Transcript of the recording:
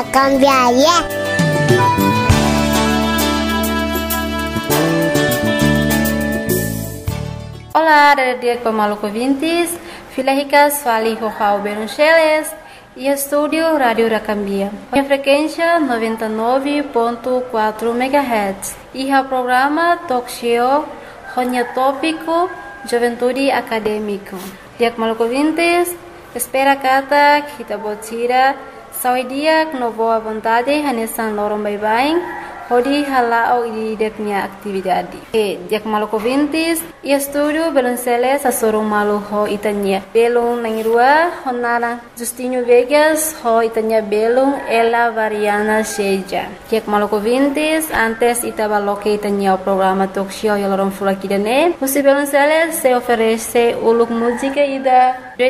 Cambiaria. Olá, dia com maluco vintes, filahicas fali João Beruncheles e estúdio Rádio Racambia. A frequência 99.4 MHz e o programa Talk Show Ronya Tópico Juventude Acadêmico. Dia com maluco vintes, espera kata kita botira saudia no boa vontade hanesan lorong bye-bye. Hodi halao di deknya aktividade. Dia maluco vintes e estúdio Belonceles a sorong malu ho itanya. Belong nangirua honara Justinho Vegas ho itanya belong ela variana seja. Dia maluco vintes antes itabaloke itanya o programa talk show yalorong fulakidane. Musi Belonceles se oferece uluk música ida